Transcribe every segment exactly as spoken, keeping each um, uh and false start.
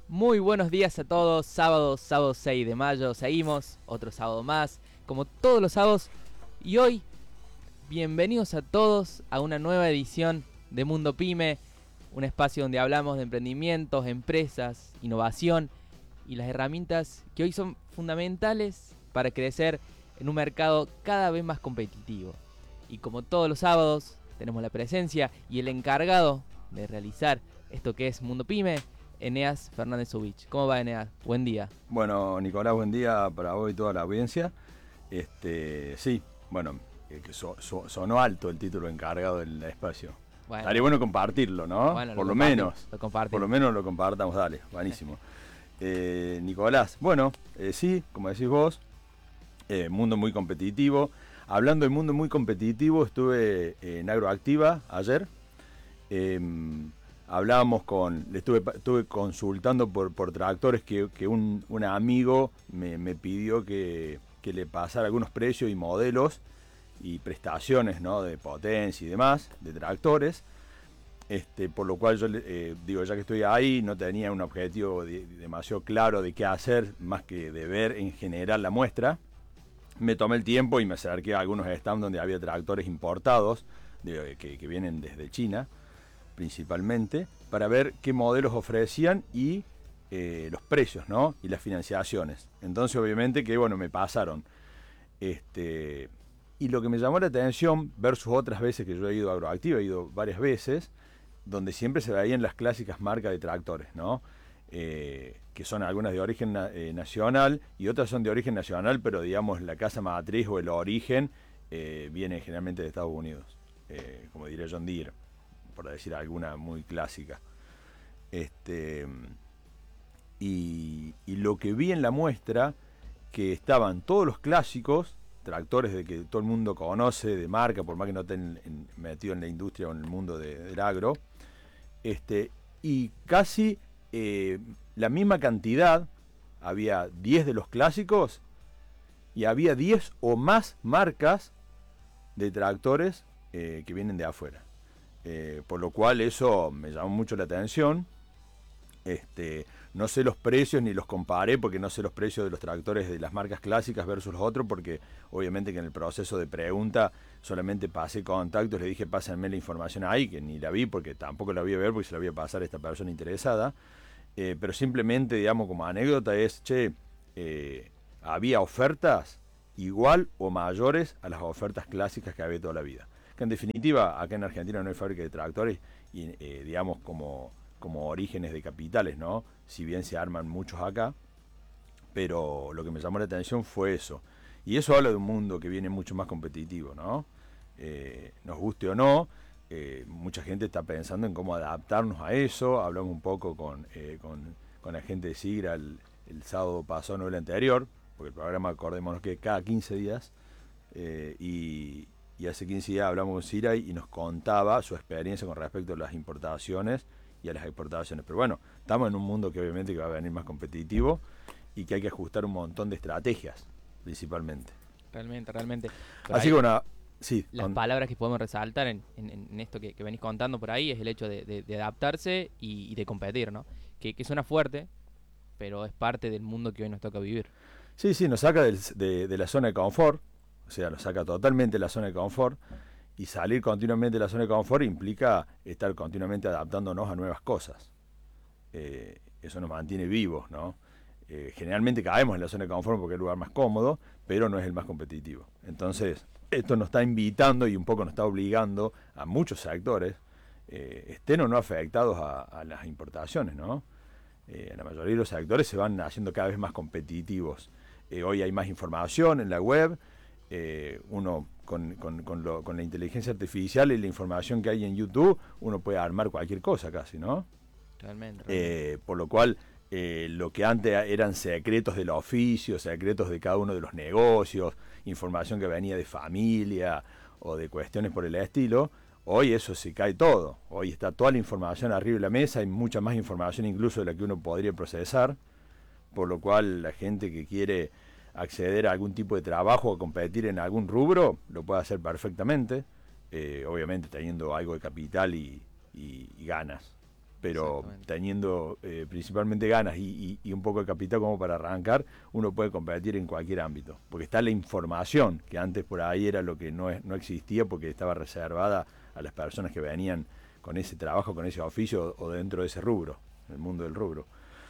Muy buenos días a todos, sábado, sábado seis de mayo, seguimos, otro sábado más, como todos los sábados, y hoy, bienvenidos a todos a una nueva edición de Mundo Pyme, un espacio donde hablamos de emprendimientos, empresas, innovación y las herramientas que hoy son fundamentales para crecer en un mercado cada vez más competitivo. Y como todos los sábados, tenemos la presencia y el encargado de realizar esto que es Mundo Pyme, Eneas Fernández Ubich. ¿Cómo va, Eneas? Buen día. Bueno, Nicolás, buen día para vos y toda la audiencia. Este, sí, bueno, eh, que so, so, sonó alto el título encargado del espacio. Bueno, Estaría bueno compartirlo, ¿no? bueno, por lo lo menos. Lo compartimos. Por lo menos lo compartamos, dale, buenísimo. Eh, Nicolás, bueno, eh, sí, como decís vos, eh, mundo muy competitivo. Hablando de mundo muy competitivo, estuve en Agroactiva ayer. Eh, Hablábamos con, le estuve, estuve consultando por, por tractores que, que un, un amigo me, me pidió que, que le pasara algunos precios y modelos y prestaciones, ¿no?, de potencia y demás, de tractores. Este, por lo cual yo eh, digo, ya que estoy ahí, no tenía un objetivo de, demasiado claro de qué hacer, más que de ver en general la muestra. Me tomé el tiempo y me acerqué a algunos stands donde había tractores importados de, que, que vienen desde China, principalmente, para ver qué modelos ofrecían y eh, los precios, ¿no?, y las financiaciones. Entonces, obviamente que, bueno, me pasaron. Este, y lo que me llamó la atención, versus otras veces que yo he ido a Agroactiva, he ido varias veces, donde siempre se veían las clásicas marcas de tractores, ¿no?, eh, que son algunas de origen na eh, nacional y otras son de origen nacional, pero digamos la casa matriz o el origen eh, viene generalmente de Estados Unidos, eh, como diría John Deere, por decir alguna muy clásica. Este, y, y lo que vi en la muestra, que estaban todos los clásicos, tractores de que todo el mundo conoce, de marca, por más que no estén en, metido en la industria o en el mundo de, del agro, este, y casi eh, la misma cantidad, había diez de los clásicos, y había diez o más marcas de tractores eh, que vienen de afuera. Eh, por lo cual eso me llamó mucho la atención. Este, no sé los precios ni los comparé, porque no sé los precios de los tractores de las marcas clásicas versus los otros, porque obviamente que en el proceso de pregunta solamente pasé contactos, le dije pásenme la información ahí, que ni la vi porque tampoco la voy a ver porque se la voy a pasar a esta persona interesada. Eh, pero simplemente, digamos, como anécdota es, che, eh, había ofertas igual o mayores a las ofertas clásicas que había toda la vida. Que en definitiva, acá en Argentina no hay fábrica de tractores y eh, digamos como, como orígenes de capitales, ¿no? Si bien se arman muchos acá, pero lo que me llamó la atención fue eso. Y eso habla de un mundo que viene mucho más competitivo, ¿no? Eh, nos guste o no, eh, mucha gente está pensando en cómo adaptarnos a eso. Hablamos un poco con, eh, con, con la gente de Sigra el, el sábado pasado, no el anterior, porque el programa, acordémonos que cada quince días, eh, y... Y hace quince días hablamos con Siray y nos contaba su experiencia con respecto a las importaciones y a las exportaciones. Pero bueno, estamos en un mundo que obviamente que va a venir más competitivo y que hay que ajustar un montón de estrategias, principalmente. Realmente, realmente. Por Así ahí, que bueno, sí. las Con... palabras que podemos resaltar en, en, en esto que, que venís contando por ahí es el hecho de, de, de adaptarse y, y de competir, ¿no? Que, que suena fuerte, pero es parte del mundo que hoy nos toca vivir. Sí, sí, nos saca del, de, de la zona de confort. O sea, nos saca totalmente de la zona de confort, y salir continuamente de la zona de confort implica estar continuamente adaptándonos a nuevas cosas. Eh, eso nos mantiene vivos, ¿no? Eh, generalmente caemos en la zona de confort porque es el lugar más cómodo, pero no es el más competitivo. Entonces, esto nos está invitando y un poco nos está obligando a muchos sectores, eh, estén o no afectados a, a las importaciones, ¿no? Eh, la mayoría de los sectores se van haciendo cada vez más competitivos. Eh, hoy hay más información en la web. Eh, uno con, con, con, lo, con la inteligencia artificial y la información que hay en YouTube, uno puede armar cualquier cosa casi, ¿no? Realmente. realmente. Eh, por lo cual, eh, lo que antes eran secretos del oficio, secretos de cada uno de los negocios, información que venía de familia o de cuestiones por el estilo, hoy eso se cae todo. Hoy está toda la información arriba de la mesa, hay mucha más información incluso de la que uno podría procesar, por lo cual la gente que quiere acceder a algún tipo de trabajo o competir en algún rubro, lo puede hacer perfectamente, eh, obviamente teniendo algo de capital y, y, y ganas. pero teniendo eh, principalmente ganas y, y, y un poco de capital como para arrancar, uno puede competir en cualquier ámbito, porque está la información, que antes por ahí era lo que no, es, no existía porque estaba reservada a las personas que venían con ese trabajo, con ese oficio o dentro de ese rubro, el mundo del rubro.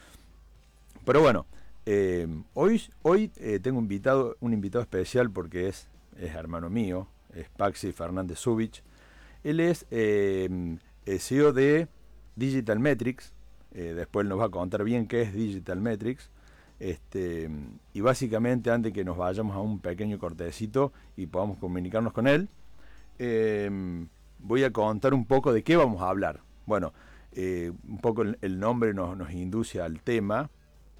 Pero bueno, eh, hoy, hoy eh, tengo invitado, un invitado especial porque es, es hermano mío, es Paxi Fernández Zubich. Él es eh, el C E O de Digital Metrics, eh, después nos va a contar bien qué es Digital Metrics, este, y básicamente antes que nos vayamos a un pequeño cortecito y podamos comunicarnos con él, eh, voy a contar un poco de qué vamos a hablar. Bueno, eh, un poco el, el nombre nos, nos induce al tema.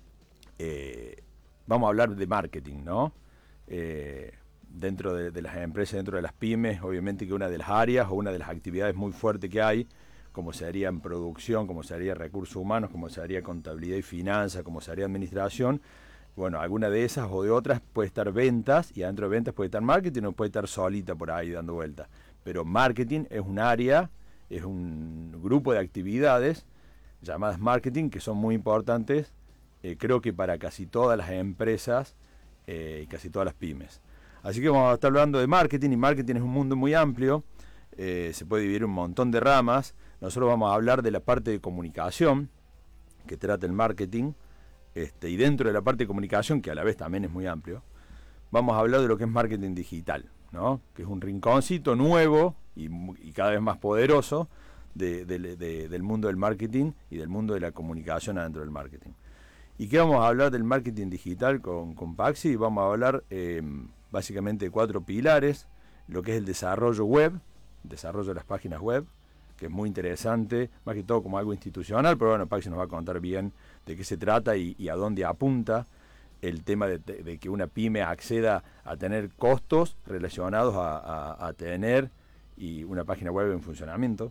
Eh, vamos a hablar de marketing, ¿no? Eh, dentro de, de las empresas, dentro de las pymes, obviamente que una de las áreas o una de las actividades muy fuertes que hay, como se haría en producción, como se haría recursos humanos, como se haría contabilidad y finanzas, como se haría administración, bueno, alguna de esas o de otras puede estar ventas, y adentro de ventas puede estar marketing o puede estar solita por ahí dando vueltas. Pero marketing es un área, es un grupo de actividades llamadas marketing que son muy importantes, eh, creo que para casi todas las empresas eh, y casi todas las pymes. Así que vamos a estar hablando de marketing, y marketing es un mundo muy amplio, eh, se puede dividir en un montón de ramas. Nosotros vamos a hablar de la parte de comunicación que trata el marketing, este, y dentro de la parte de comunicación, que a la vez también es muy amplio, vamos a hablar de lo que es marketing digital, ¿no? Que es un rinconcito nuevo y, y cada vez más poderoso de, de, de, del mundo del marketing y del mundo de la comunicación adentro del marketing. ¿Y qué vamos a hablar del marketing digital con, con Paxi? Vamos a hablar eh, básicamente de cuatro pilares: lo que es el desarrollo web, desarrollo de las páginas web, que es muy interesante, más que todo como algo institucional, pero bueno, Paxi nos va a contar bien de qué se trata y, y a dónde apunta el tema de, de, de que una pyme acceda a tener costos relacionados a, a, a tener y una página web en funcionamiento,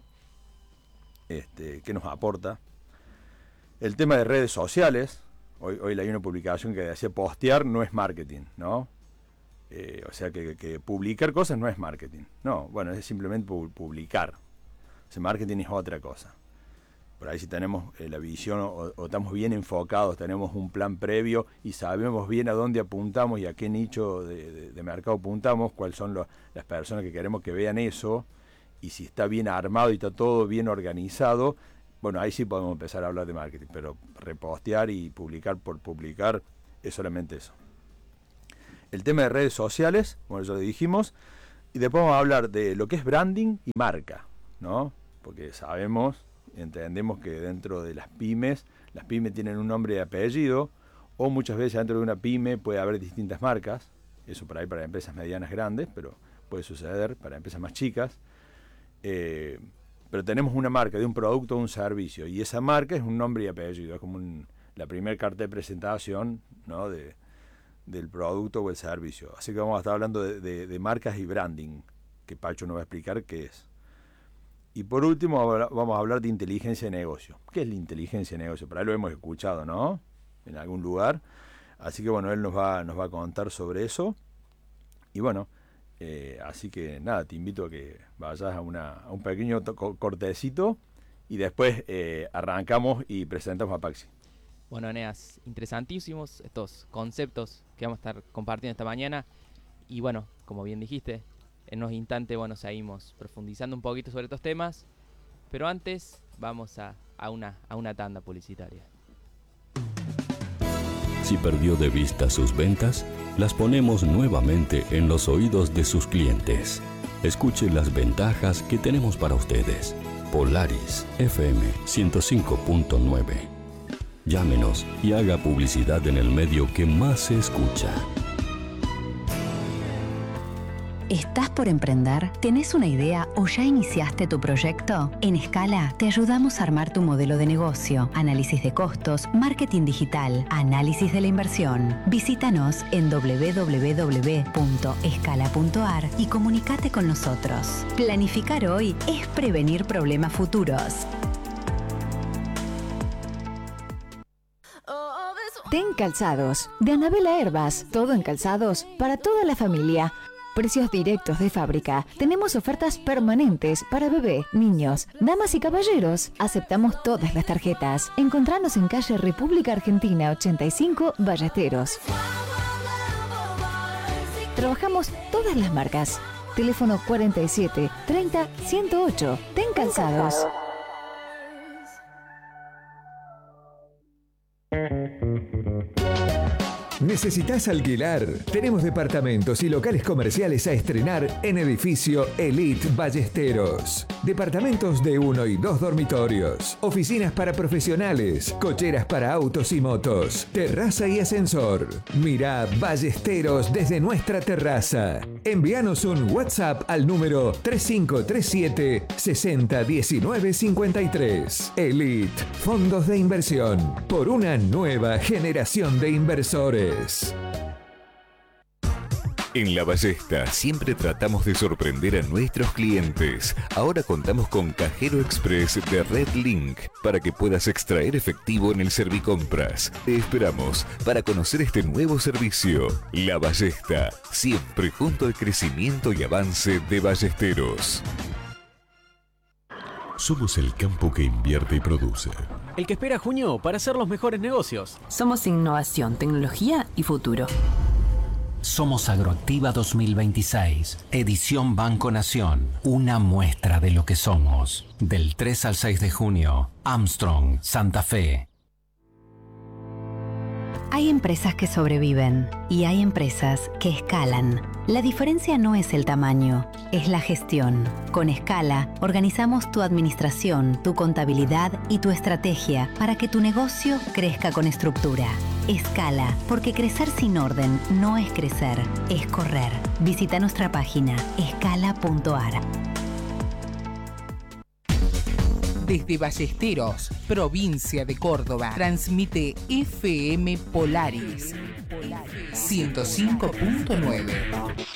este, que nos aporta. El tema de redes sociales, hoy, hoy leí una publicación que decía postear no es marketing, ¿no? Eh, o sea que, que publicar cosas no es marketing, no, bueno, es simplemente publicar. O sea, marketing es otra cosa. Por ahí si tenemos eh, la visión o, o estamos bien enfocados, tenemos un plan previo y sabemos bien a dónde apuntamos y a qué nicho de, de, de mercado apuntamos, cuáles son lo, las personas que queremos que vean eso, y si está bien armado y está todo bien organizado, bueno, ahí sí podemos empezar a hablar de marketing, pero repostear y publicar por publicar es solamente eso. El tema de redes sociales, bueno, ya lo dijimos, y después vamos a hablar de lo que es branding y marca, ¿no? Porque sabemos, entendemos que dentro de las pymes, las pymes tienen un nombre y apellido, o muchas veces dentro de una pyme puede haber distintas marcas, eso por ahí para empresas medianas grandes, pero puede suceder para empresas más chicas, eh, pero tenemos una marca de un producto o un servicio, y esa marca es un nombre y apellido, es como un, la primera carta de presentación, ¿no? de, del producto o el servicio. Así que vamos a estar hablando de, de, de marcas y branding, que Pacho nos va a explicar qué es. Y por último vamos a hablar de inteligencia de negocio. ¿Qué es la inteligencia de negocio? Por ahí lo hemos escuchado, ¿no? En algún lugar. Así que bueno, él nos va, nos va a contar sobre eso. Y bueno, eh, así que nada, te invito a que vayas a, una, a un pequeño cortecito y después eh, arrancamos y presentamos a Paxi. Bueno, Eneas, interesantísimos estos conceptos que vamos a estar compartiendo esta mañana. Y bueno, como bien dijiste, en unos instantes, bueno, seguimos profundizando un poquito sobre estos temas, pero antes vamos a, a, una, a una tanda publicitaria. Si perdió de vista sus ventas, las ponemos nuevamente en los oídos de sus clientes. Escuche las ventajas que tenemos para ustedes. Polaris F M ciento cinco punto nueve. Llámenos y haga publicidad en el medio que más se escucha. ¿Estás por emprender? ¿Tenés una idea o ya iniciaste tu proyecto? En Escala te ayudamos a armar tu modelo de negocio, análisis de costos, marketing digital, análisis de la inversión. Visítanos en doble u doble u doble u punto escala punto a r y comunícate con nosotros. Planificar hoy es prevenir problemas futuros. Ten Calzados, de Anabela Herbas, todo en calzados para toda la familia. precios directos de fábrica. Tenemos ofertas permanentes para bebé, niños, damas y caballeros. Aceptamos todas las tarjetas. Encontranos en calle República Argentina ochenta y cinco, Ballesteros. Trabajamos todas las marcas. Teléfono cuarenta y siete, treinta, ciento ocho. Ten Calzados. ¿Necesitas alquilar? Tenemos departamentos y locales comerciales a estrenar en edificio Elite Ballesteros. Departamentos de uno y dos dormitorios, oficinas para profesionales, cocheras para autos y motos, terraza y ascensor. Mirá Ballesteros desde nuestra terraza. Envíanos un WhatsApp al número tres cinco tres siete, seis cero uno nueve cinco tres. Elite, fondos de inversión por una nueva generación de inversores. En La Ballesta siempre tratamos de sorprender a nuestros clientes. Ahora contamos con Cajero Express de Red Link para que puedas extraer efectivo en el Servicompras. Te esperamos para conocer este nuevo servicio. La Ballesta, siempre junto al crecimiento y avance de ballesteros. Somos el campo que invierte y produce. El que espera junio para hacer los mejores negocios. Somos innovación, tecnología y futuro. Somos Agroactiva dos mil veintiséis, edición Banco Nación, una muestra de lo que somos. Del tres al seis de junio, Armstrong, Santa Fe. Hay empresas que sobreviven y hay empresas que escalan. La diferencia no es el tamaño, es la gestión. Con Escala, organizamos tu administración, tu contabilidad y tu estrategia para que tu negocio crezca con estructura. Escala, porque crecer sin orden no es crecer, es correr. Visita nuestra página escala punto a r. Desde Ballesteros, provincia de Córdoba, transmite F M Polaris ciento cinco punto nueve.